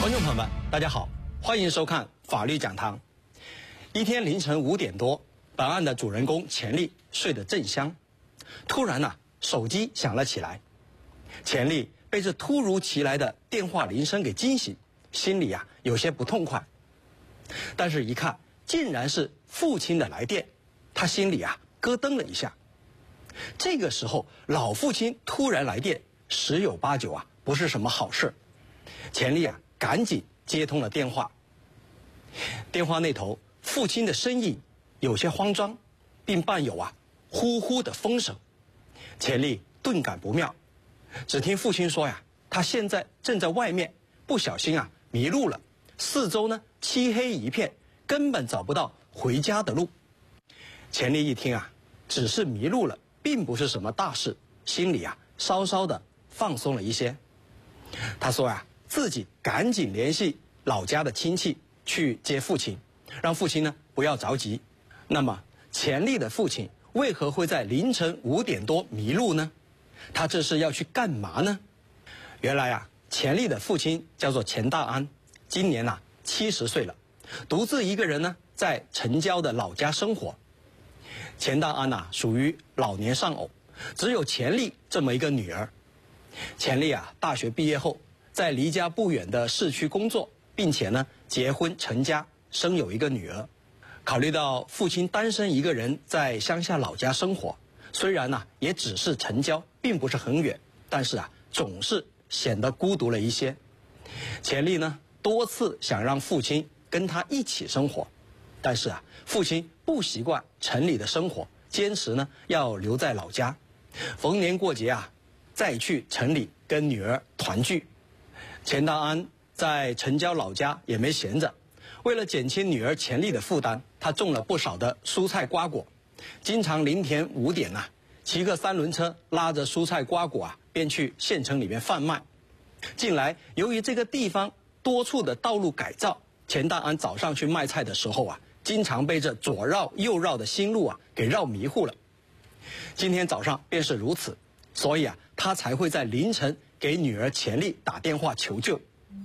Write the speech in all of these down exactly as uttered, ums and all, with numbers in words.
观众朋友们，大家好，欢迎收看法律讲堂。一天凌晨五点多，本案的主人公钱丽睡得正香，突然呢、啊，手机响了起来。钱丽被这突如其来的电话铃声给惊醒，心里啊有些不痛快。但是，一看竟然是父亲的来电，他心里啊咯噔了一下。这个时候，老父亲突然来电，十有八九啊不是什么好事。钱丽啊赶紧接通了电话。电话那头，父亲的声音有些慌张，并伴有啊呼呼的风声。钱丽顿感不妙，只听父亲说呀，他现在正在外面，不小心啊迷路了，四周呢漆黑一片，根本找不到回家的路。钱丽一听啊，只是迷路了，并不是什么大事，心里啊稍稍的放松了一些。他说啊，自己赶紧联系老家的亲戚去接父亲，让父亲呢不要着急。那么钱丽的父亲为何会在凌晨五点多迷路呢？他这是要去干嘛呢？原来啊，钱丽的父亲叫做钱大安，今年啊七十岁了，独自一个人呢在城郊的老家生活。钱大安呐、啊、属于老年丧偶，只有钱丽这么一个女儿。钱丽啊大学毕业后，在离家不远的市区工作，并且呢结婚成家，生有一个女儿。考虑到父亲单身一个人在乡下老家生活，虽然呢、啊、也只是城郊，并不是很远，但是啊总是显得孤独了一些。钱丽呢多次想让父亲跟他一起生活，但是啊父亲不习惯城里的生活，坚持呢要留在老家，逢年过节啊再去城里跟女儿团聚。钱大安在城郊老家也没闲着，为了减轻女儿钱丽的负担，他种了不少的蔬菜瓜果，经常凌晨五点呐、啊，骑个三轮车拉着蔬菜瓜果啊，便去县城里面贩卖。近来由于这个地方多处的道路改造，钱大安早上去卖菜的时候啊，经常被这左绕右绕的新路啊给绕迷糊了。今天早上便是如此，所以啊，他才会在凌晨给女儿钱丽打电话求救。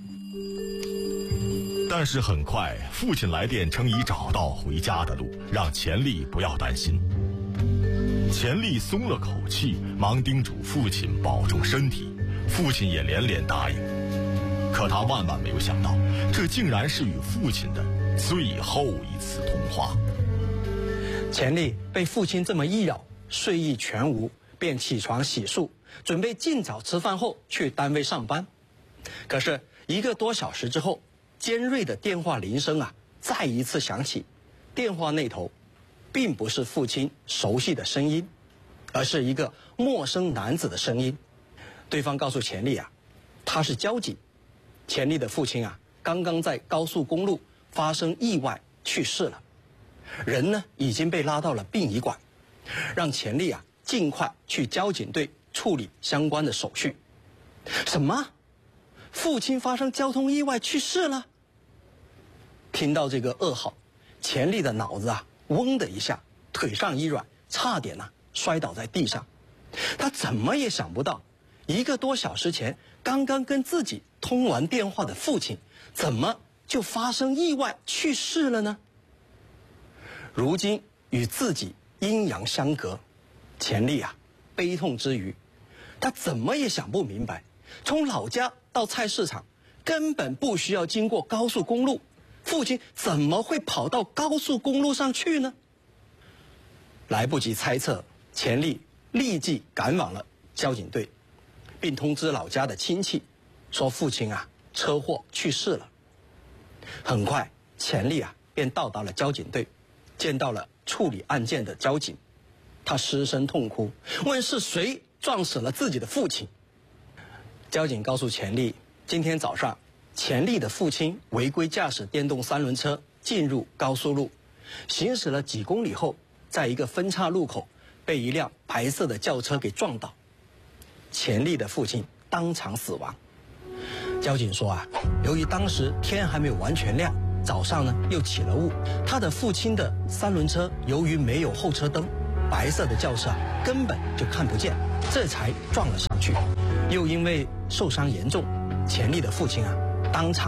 但是很快，父亲来电称已找到回家的路，让钱丽不要担心。钱丽松了口气，忙叮嘱父亲保重身体，父亲也连连答应。可他万万没有想到，这竟然是与父亲的最后一次通话。 钱丽被父亲这么一扰，睡意全无，便起床洗漱，准备尽早吃饭后去单位上班。可是一个多小时之后，尖锐的电话铃声啊再一次响起。电话那头并不是父亲熟悉的声音，而是一个陌生男子的声音。对方告诉钱丽啊，他是交警，钱丽的父亲啊刚刚在高速公路发生意外去世了，人呢已经被拉到了殡仪馆，让钱丽啊尽快去交警队处理相关的手续。什么？父亲发生交通意外去世了？听到这个噩耗，钱丽的脑子啊嗡的一下，腿上一软，差点啊摔倒在地上。他怎么也想不到，一个多小时前刚刚跟自己通完电话的父亲，怎么就发生意外去世了呢？如今与自己阴阳相隔，钱丽啊悲痛之余，他怎么也想不明白，从老家到菜市场根本不需要经过高速公路，父亲怎么会跑到高速公路上去呢？来不及猜测，钱丽立即赶往了交警队，并通知老家的亲戚，说父亲啊车祸去世了。很快，钱丽啊便到达了交警队，见到了处理案件的交警，他失声痛哭，问是谁撞死了自己的父亲。交警告诉钱丽，今天早上钱丽的父亲违规驾驶电动三轮车进入高速路，行驶了几公里后，在一个分岔路口被一辆白色的轿车给撞倒，钱丽的父亲当场死亡。交警说啊，由于当时天还没有完全亮，早上呢又起了雾，他的父亲的三轮车由于没有后车灯，白色的轿车啊根本就看不见，这才撞了上去。又因为受伤严重，钱丽的父亲啊当场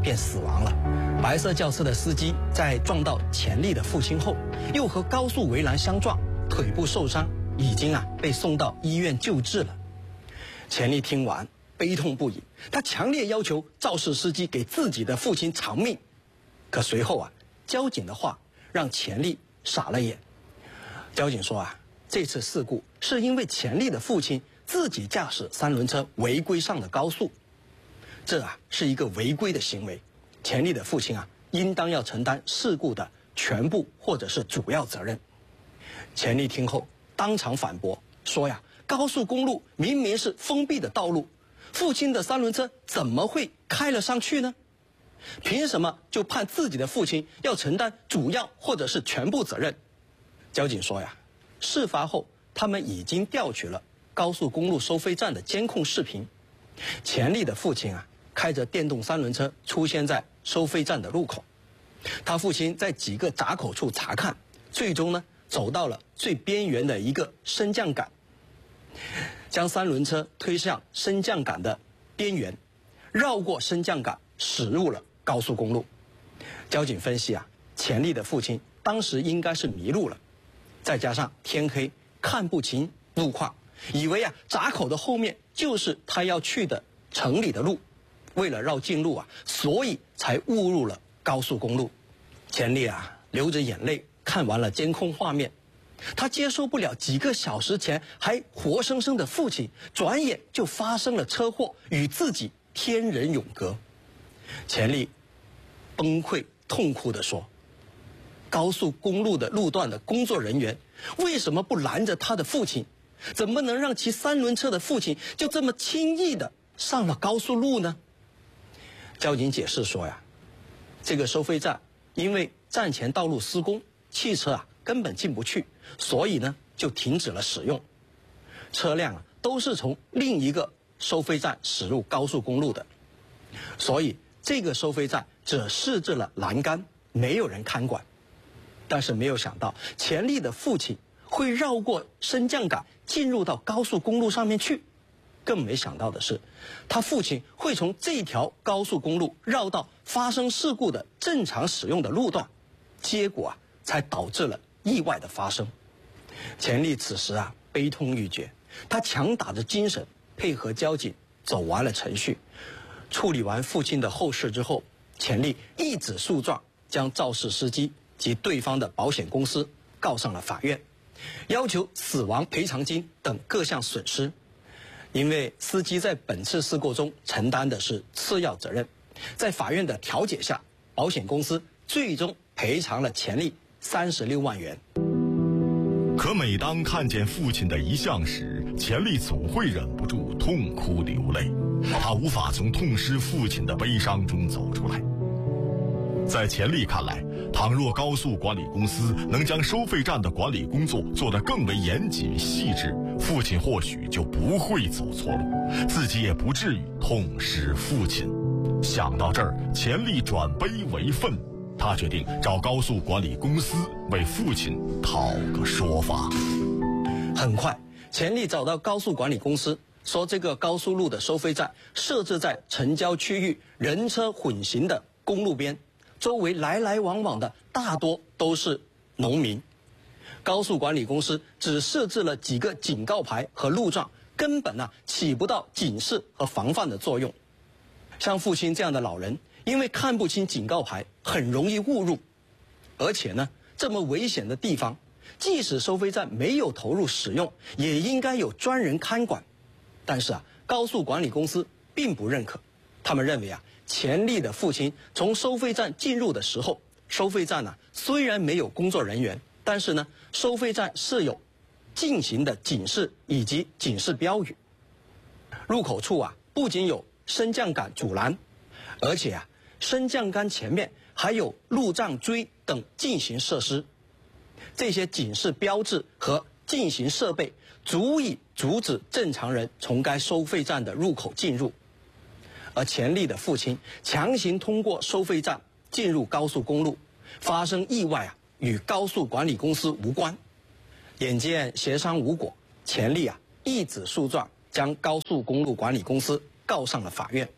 便死亡了。白色轿车的司机在撞到钱丽的父亲后，又和高速围栏相撞，腿部受伤，已经啊被送到医院救治了。钱丽听完悲痛不已，他强烈要求肇事司机给自己的父亲偿命。可随后啊，交警的话让钱丽傻了眼。交警说啊，这次事故是因为钱丽的父亲自己驾驶三轮车违规上的高速，这啊是一个违规的行为，钱丽的父亲啊应当要承担事故的全部或者是主要责任。钱丽听后当场反驳说呀，高速公路明明是封闭的道路，父亲的三轮车怎么会开了上去呢？凭什么就判自己的父亲要承担主要或者是全部责任？交警说呀，事发后他们已经调取了高速公路收费站的监控视频，钱丽的父亲啊开着电动三轮车出现在收费站的路口，他父亲在几个闸口处查看，最终呢走到了最边缘的一个升降杆，将三轮车推向升降杆的边缘，绕过升降杆驶入了高速公路。交警分析啊，钱丽的父亲当时应该是迷路了，再加上天黑看不清路况，以为啊闸口的后面就是他要去的城里的路，为了绕近路啊，所以才误入了高速公路。钱丽啊流着眼泪看完了监控画面，他接受不了几个小时前还活生生的父亲，转眼就发生了车祸，与自己天人永隔。钱丽崩溃痛哭地说，高速公路的路段的工作人员为什么不拦着他的父亲？怎么能让骑三轮车的父亲就这么轻易的上了高速路呢？交警解释说呀，这个收费站因为站前道路施工，汽车啊根本进不去，所以呢就停止了使用。车辆啊都是从另一个收费站驶入高速公路的，所以这个收费站只设置了栏杆，没有人看管。但是没有想到钱丽的父亲会绕过升降杆进入到高速公路上面去，更没想到的是他父亲会从这条高速公路绕到发生事故的正常使用的路段，结果啊才导致了意外的发生。钱丽此时啊悲痛欲绝，他强打着精神配合交警走完了程序。处理完父亲的后事之后，钱丽一纸诉状将肇事司机及对方的保险公司告上了法院，要求死亡赔偿金等各项损失。因为司机在本次事故中承担的是次要责任，在法院的调解下，保险公司最终赔偿了钱丽三十六万元。 可每当看见父亲的遗像时，钱丽总会忍不住痛哭流泪，他无法从痛失父亲的悲伤中走出来。在钱丽看来，倘若高速管理公司能将收费站的管理工作做得更为严谨细致，父亲或许就不会走错路，自己也不至于痛失父亲。想到这儿，钱丽转悲为愤，他决定找高速管理公司为父亲讨个说法。 很快，钱丽找到高速管理公司，说这个高速路的收费站设置在城郊区域人车混行的公路边，周围来来往往的大多都是农民。高速管理公司只设置了几个警告牌和路障，根本啊起不到警示和防范的作用。像父亲这样的老人，因为看不清警告牌，很容易误入。而且呢，这么危险的地方，即使收费站没有投入使用，也应该有专人看管。但是啊，高速管理公司并不认可，他们认为啊，钱丽的父亲从收费站进入的时候，收费站呢、啊、虽然没有工作人员，但是呢，收费站设有进行的警示以及警示标语。入口处啊，不仅有升降杆阻拦，而且啊，升降杆前面还有路障锥等进行设施。这些警示标志和进行设备足以阻止正常人从该收费站的入口进入。而钱丽的父亲强行通过收费站进入高速公路，发生意外啊，与高速管理公司无关。眼见协商无果，钱丽啊一纸诉状将高速公路管理公司告上了法院。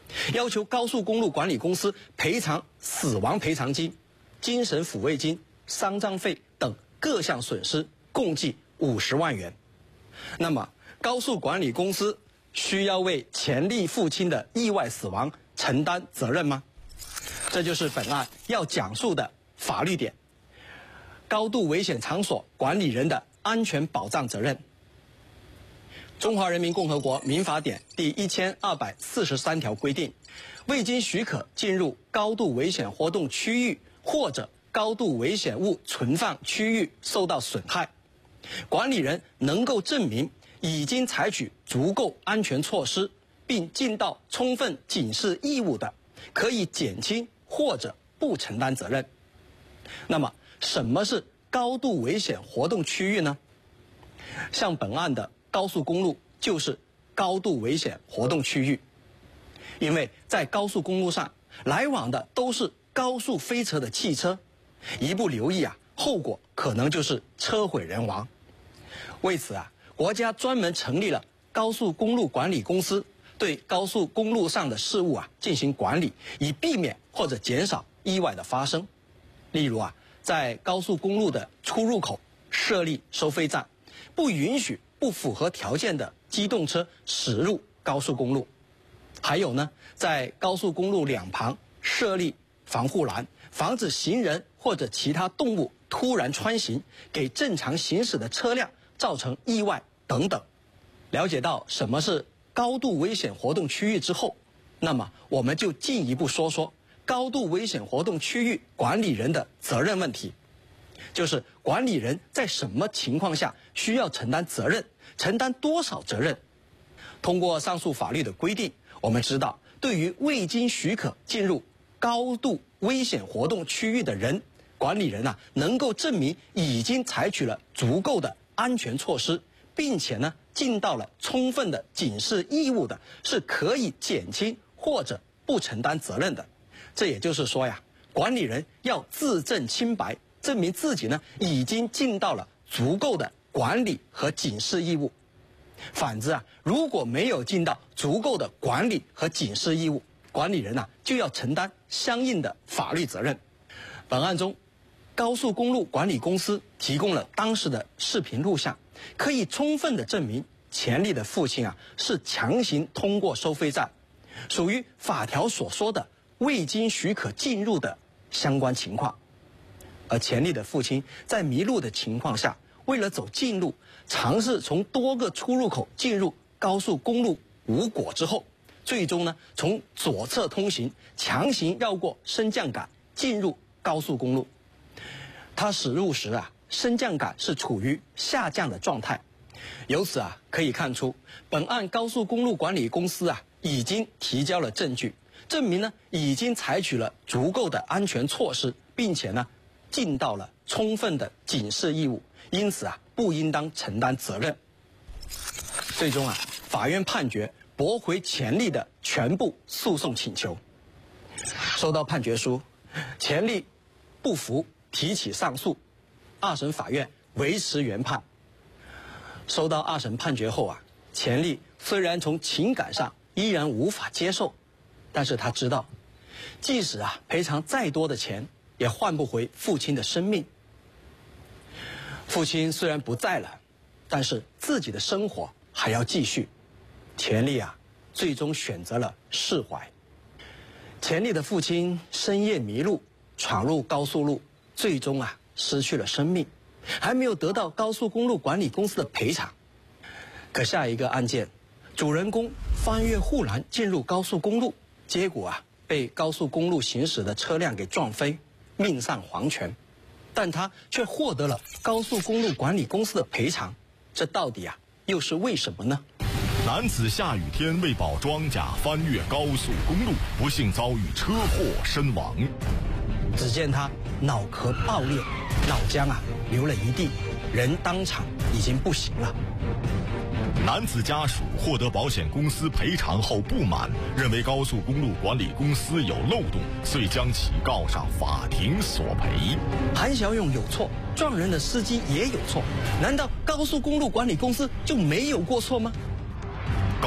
要求高速公路管理公司赔偿死亡赔偿金、精神抚慰金、丧葬费等各项损失，共计五十万元。那么，高速管理公司需要为钱丽父亲的意外死亡承担责任吗？这就是本案要讲述的法律点：高度危险场所管理人的安全保障责任。中华人民共和国民法典第一千二百四十三条规定，未经许可进入高度危险活动区域或者高度危险物存放区域受到损害，管理人能够证明已经采取足够安全措施，并尽到充分警示义务的，可以减轻或者不承担责任。那么，什么是高度危险活动区域呢？像本案的高速公路就是高度危险活动区域，因为在高速公路上来往的都是高速飞驰的汽车，一不留意啊，后果可能就是车毁人亡。为此啊，国家专门成立了高速公路管理公司，对高速公路上的事务啊进行管理，以避免或者减少意外的发生。例如啊，在高速公路的出入口设立收费站，不允许不符合条件的机动车驶入高速公路。还有呢，在高速公路两旁设立防护栏，防止行人或者其他动物突然穿行，给正常行驶的车辆造成意外等等。了解到什么是高度危险活动区域之后，那么我们就进一步说说高度危险活动区域管理人的责任问题。就是管理人在什么情况下需要承担责任，承担多少责任。通过上述法律的规定，我们知道，对于未经许可进入高度危险活动区域的人，管理人啊能够证明已经采取了足够的安全措施，并且呢尽到了充分的警示义务的，是可以减轻或者不承担责任的。这也就是说呀，管理人要自证清白，证明自己呢已经尽到了足够的管理和警示义务。反之啊，如果没有尽到足够的管理和警示义务，管理人啊就要承担相应的法律责任。本案中，高速公路管理公司提供了当时的视频录像，可以充分的证明钱丽的父亲啊是强行通过收费站，属于法条所说的未经许可进入的相关情况。而钱丽的父亲在迷路的情况下，为了走近路，尝试从多个出入口进入高速公路无果之后，最终呢从左侧通行，强行绕过升降杆进入高速公路。他驶入时啊，升降杆是处于下降的状态。由此啊可以看出，本案高速公路管理公司啊已经提交了证据，证明呢已经采取了足够的安全措施，并且呢尽到了充分的警示义务，因此啊不应当承担责任。最终啊，法院判决驳回钱丽的全部诉讼请求。收到判决书，钱丽不服，提起上诉，二审法院维持原判。收到二审判决后啊，钱丽虽然从情感上依然无法接受，但是他知道，即使啊赔偿再多的钱，也换不回父亲的生命。父亲虽然不在了，但是自己的生活还要继续。钱丽啊，最终选择了释怀。钱丽的父亲深夜迷路，闯入高速路，最终啊失去了生命，还没有得到高速公路管理公司的赔偿。可下一个案件，主人公翻越护栏进入高速公路，结果啊被高速公路行驶的车辆给撞飞，命丧黄泉，但他却获得了高速公路管理公司的赔偿，这到底啊又是为什么呢？ 男子下雨天为保庄稼翻越高速公路，不幸遭遇车祸身亡。 只见他脑壳爆裂，脑浆啊流了一地，人当场已经不行了。 男子家属获得保险公司赔偿后不满，认为高速公路管理公司有漏洞，遂将其告上法庭索赔。 韩小勇有错，撞人的司机也有错，难道高速公路管理公司就没有过错吗？ 高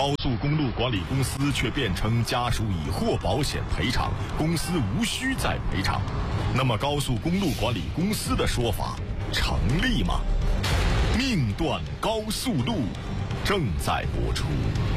高速公路管理公司却辩称家属已获保险赔偿，公司无需再赔偿。那么高速公路管理公司的说法成立吗？命断高速路正在播出。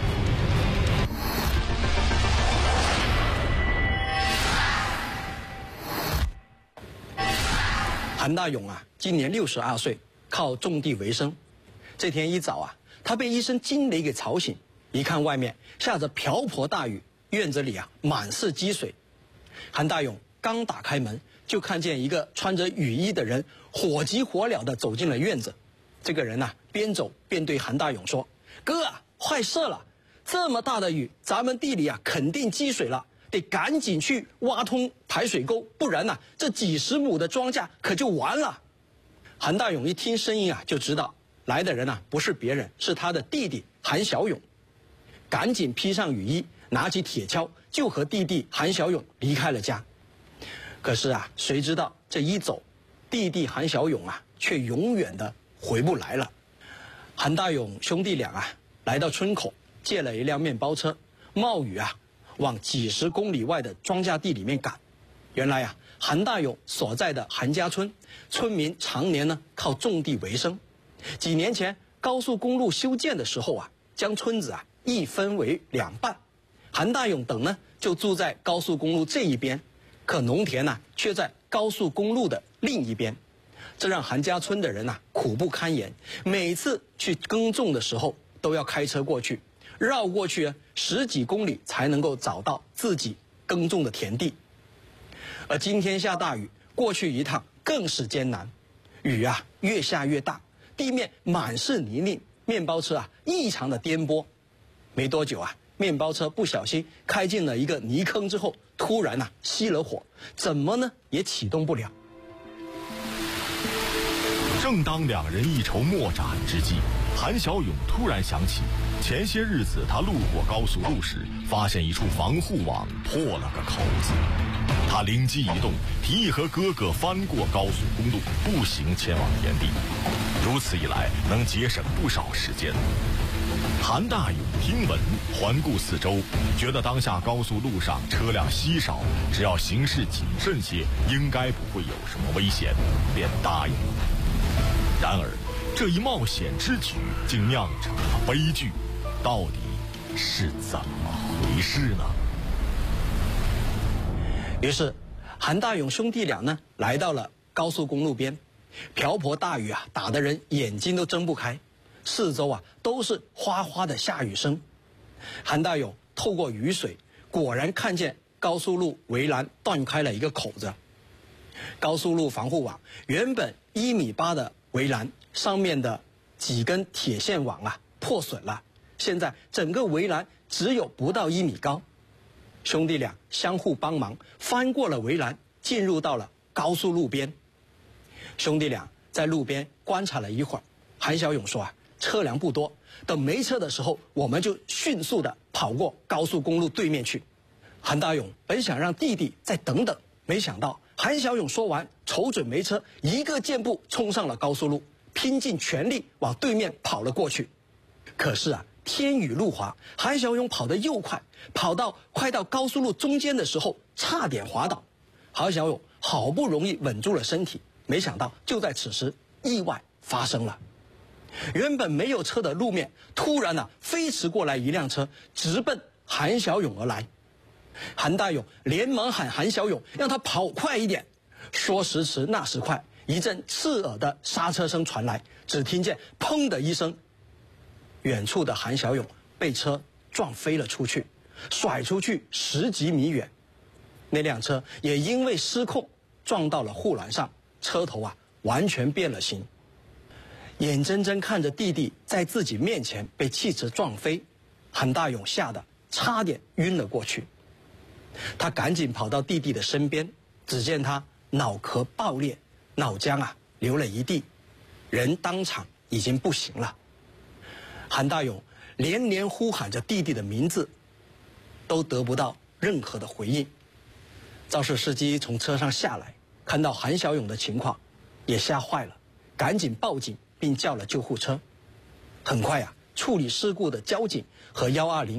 韩大勇啊，今年六十二岁，靠种地为生。这天一早啊，他被一声惊雷给吵醒，一看外面下着瓢泼大雨，院子里啊满是积水。韩大勇刚打开门，就看见一个穿着雨衣的人火急火燎地走进了院子。这个人呐、啊，边走边对韩大勇说：“哥啊，坏事了！这么大的雨，咱们地里啊肯定积水了。”得赶紧去挖通排水沟，不然呢、啊，这几十亩的庄稼可就完了。韩大勇一听声音啊，就知道来的人啊不是别人，是他的弟弟韩小勇。赶紧披上雨衣，拿起铁锹，就和弟弟韩小勇离开了家。可是啊，谁知道这一走，弟弟韩小勇啊，却永远的回不来了。韩大勇兄弟俩啊，来到村口，借了一辆面包车，冒雨啊。往几十公里外的庄稼地里面赶。原来啊，韩大勇所在的韩家村，村民常年呢靠种地为生。几年前高速公路修建的时候啊，将村子啊一分为两半，韩大勇等呢就住在高速公路这一边，可农田呢却在高速公路的另一边，这让韩家村的人呐苦不堪言。每次去耕种的时候都要开车过去。绕过去十几公里才能够找到自己耕种的田地，而今天下大雨，过去一趟更是艰难。雨啊越下越大，地面满是泥泞，面包车啊异常的颠簸。没多久啊，面包车不小心开进了一个泥坑之后，突然啊熄了火，怎么呢也启动不了。 正当两人一筹莫展之际，韩小勇突然想起，前些日子他路过高速路时，发现一处防护网破了个口子。他灵机一动，提议和哥哥翻过高速公路，步行前往田地。如此一来，能节省不少时间。韩大勇听闻，环顾四周，觉得当下高速路上车辆稀少，只要行事谨慎些，应该不会有什么危险，便答应了。然而，这一冒险之举竟酿成了悲剧，到底是怎么回事呢？ 于是，韩大勇兄弟俩呢来到了高速公路边，瓢泼大雨啊，打得人眼睛都睁不开，四周啊都是哗哗的下雨声。韩大勇透过雨水，果然看见高速路围栏断开了一个口子。高速路防护网原本一米八的围栏上面的几根铁线网啊破损了，现在整个围栏只有不到一米高。兄弟俩相互帮忙翻过了围栏，进入到了高速路边。兄弟俩在路边观察了一会儿，韩小勇说啊，车辆不多，等没车的时候，我们就迅速的跑过高速公路对面去。韩大勇本想让弟弟再等等，没想到韩小勇说完，瞅准没车，一个箭步冲上了高速路，拼尽全力往对面跑了过去。可是啊，天雨路滑，韩小勇跑得又快，跑到快到高速路中间的时候，差点滑倒。韩小勇好不容易稳住了身体，没想到就在此时，意外发生了。原本没有车的路面，突然啊飞驰过来一辆车，直奔韩小勇而来。韩大勇连忙喊韩小勇让他跑快一点，说时迟那时快，一阵刺耳的刹车声传来，只听见砰的一声，远处的韩小勇被车撞飞了出去，甩出去十几米远。那辆车也因为失控撞到了护栏上，车头啊完全变了形。眼睁睁看着弟弟在自己面前被汽车撞飞，韩大勇吓得差点晕了过去。他赶紧跑到弟弟的身边，只见他脑壳爆裂，脑浆啊流了一地，人当场已经不行了。韩大勇连连呼喊着弟弟的名字，都得不到任何的回应。肇事司机从车上下来，看到韩小勇的情况，也吓坏了，赶紧报警并叫了救护车。很快啊， 处理事故的交警和幺二零